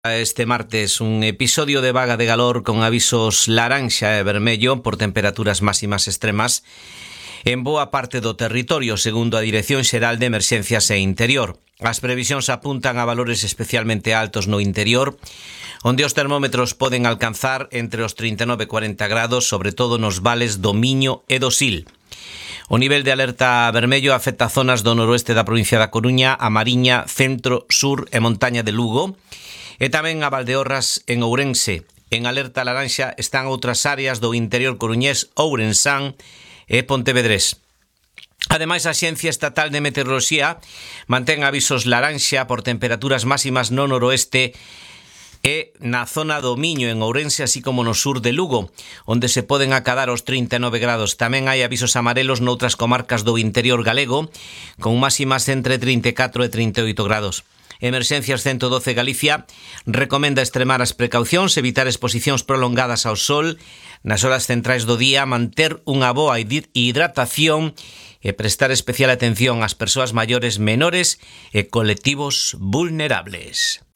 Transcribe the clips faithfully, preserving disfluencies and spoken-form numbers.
Este martes un episodio de vaga de calor con avisos laranxa e vermello por temperaturas máximas extremas en boa parte do territorio, segundo a Dirección Xeral de Emerxencias e Interior. As previsións apuntan a valores especialmente altos no interior, onde os termómetros poden alcanzar entre os trinta e nove e cuarenta grados, sobre todo nos vales do Miño e do Sil. O nivel de alerta vermello afecta zonas do noroeste da provincia da Coruña, a Mariña, centro, sur e montaña de Lugo, e tamén a Valdeorras en Ourense. En alerta laranxa están outras áreas do interior coruñés, Ourensán e Pontevedrés. Ademais, a Axencia Estatal de Meteoroloxía mantén avisos laranxa por temperaturas máximas no noroeste e na zona do Miño en Ourense, así como no sur de Lugo, onde se poden acadar os trinta e nove grados. Tamén hai avisos amarelos noutras comarcas do interior galego, con máximas entre trinta e catro e trinta e oito grados. Emerxencias ciento doce Galicia recomenda extremar as precaucións, evitar exposicións prolongadas ao sol nas horas centrais do día, manter unha boa hidratación e prestar especial atención ás persoas maiores, menores e colectivos vulnerables.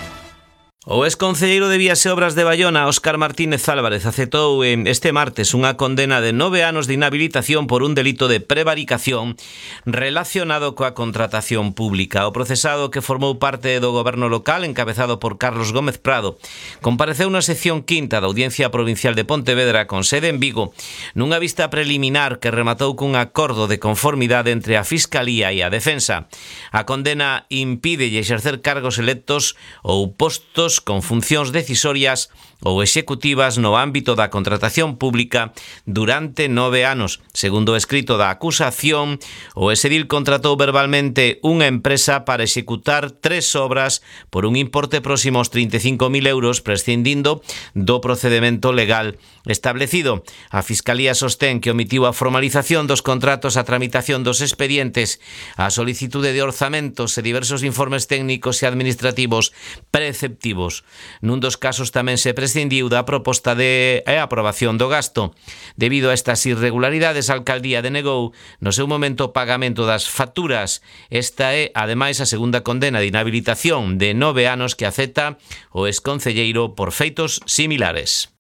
O exconcelleiro de Vías e Obras de Baiona, Óscar Martínez Álvarez, aceptou este martes unha condena de nove anos de inhabilitación por un delito de prevaricación relacionado coa contratación pública. O procesado, que formou parte do goberno local, encabezado por Carlos Gómez Prado, compareceu na sección quinta da Audiencia Provincial de Pontevedra, con sede en Vigo, nunha vista preliminar que rematou cun acordo de conformidade entre a Fiscalía e a Defensa. A condena impídelle exercer cargos electos ou postos con funcións decisorias ou executivas no ámbito da contratación pública durante nove anos. Segundo o escrito da acusación, o exedil contratou verbalmente unha empresa para executar tres obras por un importe próximo aos trinta e cinco mil euros, prescindindo do procedemento legal establecido. A Fiscalía sostén que omitiu a formalización dos contratos, a tramitación dos expedientes, a solicitude de orzamentos e diversos informes técnicos e administrativos preceptivos. Nun dos casos tamén se prescindiu da proposta de aprobación do gasto. Debido a estas irregularidades, a alcaldía denegou no seu momento o pagamento das facturas. Esta é, ademais, a segunda condena de inhabilitación de nove anos que acepta o exconcelleiro por feitos similares.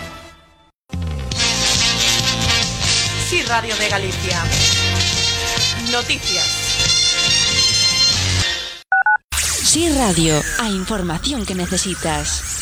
Sí, Radio de Galicia. Noticias. Sí Radio, a información que necesitas.